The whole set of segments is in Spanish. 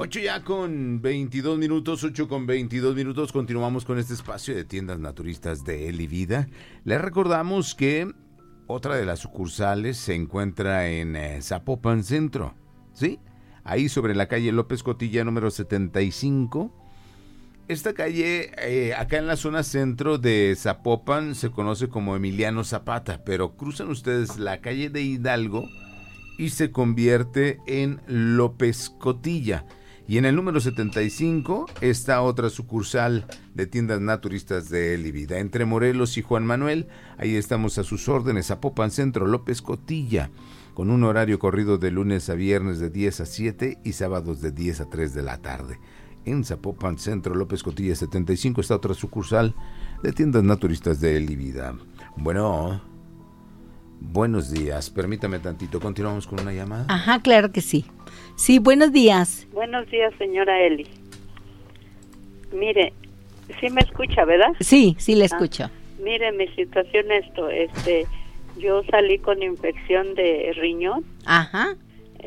8 ya con 22 minutos, 8 con 22 minutos. Continuamos con este espacio de tiendas naturistas de Eli Vida. Les recordamos que otra de las sucursales se encuentra en Zapopan Centro, ¿sí? Ahí sobre la calle López Cotilla número 75. Esta calle, acá en la zona centro de Zapopan, se conoce como Emiliano Zapata, pero cruzan ustedes la calle de Hidalgo y se convierte en López Cotilla. Y en el número 75 está otra sucursal de tiendas naturistas de Eli Vida. Entre Morelos y Juan Manuel, ahí estamos a sus órdenes. Zapopan Centro, López Cotilla, con un horario corrido de lunes a viernes de 10 a 7 y sábados de 10 a 3 de la tarde. En Zapopan Centro, López Cotilla 75 está otra sucursal de tiendas naturistas de Eli Vida. Bueno, buenos días, permítame tantito, continuamos con una llamada. Ajá, claro que sí. Sí, buenos días. Buenos días, señora Eli. Mire, ¿sí me escucha, verdad? Sí, sí le escucho. Mire, mi situación yo salí con infección de riñón. Ajá.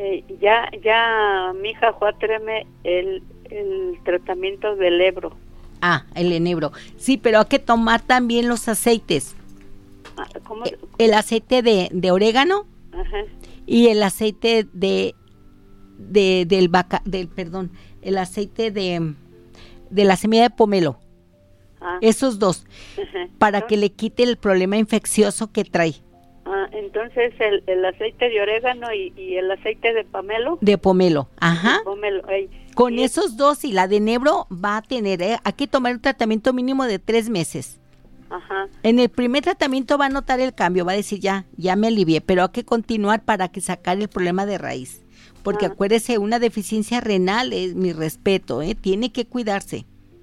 Ya mi hija fue a traerme el tratamiento del Ebro. El enebro. Sí, pero hay que tomar también los aceites. ¿Cómo? El aceite de orégano. Ajá. Y el aceite el aceite de la semilla de pomelo. Esos dos, para que le quite el problema infeccioso que trae. Entonces el aceite de orégano y el aceite de pomelo. De pomelo, ajá. De pomelo, Con esos dos y la de enebro va a tener, hay que tomar un tratamiento mínimo de 3 meses. Ajá. En el primer tratamiento va a notar el cambio, va a decir ya me alivié, pero hay que continuar para que sacar el problema de raíz. Porque acuérdese, una deficiencia renal es mi respeto, tiene que cuidarse.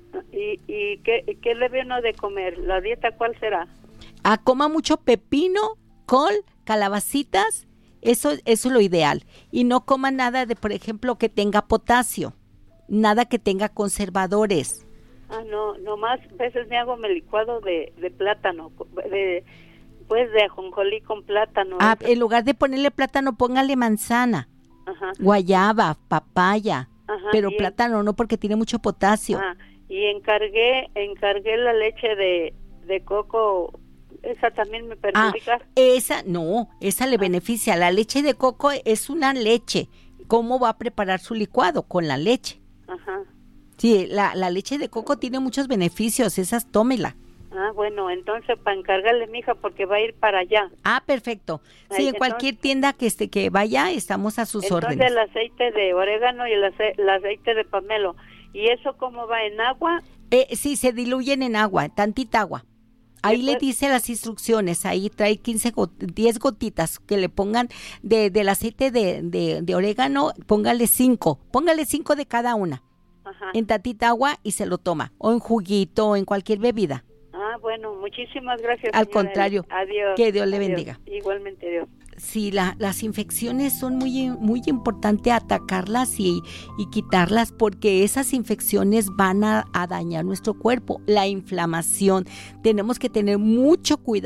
¿Y qué debe uno de comer? ¿La dieta cuál será? Coma mucho pepino, col, calabacitas, eso es lo ideal. Y no coma nada de, por ejemplo, que tenga potasio, nada que tenga conservadores. Nomás a veces me hago mi licuado de plátano, de ajonjolí con plátano. En lugar de ponerle plátano, póngale manzana, guayaba, papaya, pero plátano no, porque tiene mucho potasio. Y encargué la leche de coco. ¿Esa también me perjudica? Esa le beneficia. La leche de coco es una leche. ¿Cómo va a preparar su licuado? Con la leche. Ajá. Sí, la leche de coco tiene muchos beneficios, esas tómela. Bueno, entonces para encargarle, mija, porque va a ir para allá. Perfecto. Sí, en cualquier tienda que vaya, estamos a sus órdenes. Entonces el aceite de orégano y el aceite de pomelo. ¿Y eso cómo va, en agua? Sí, se diluyen en agua, tantita agua. Ahí le dice las instrucciones, ahí trae 10 gotitas que le pongan del aceite de orégano, póngale 5 de cada una. Ajá. En tantita agua y se lo toma, o en juguito, o en cualquier bebida. Bueno, muchísimas gracias. Al contrario, adiós. Que Dios le bendiga. Igualmente, Dios. Sí, las infecciones son muy, muy importante atacarlas y quitarlas, porque esas infecciones van a dañar nuestro cuerpo. La inflamación, tenemos que tener mucho cuidado.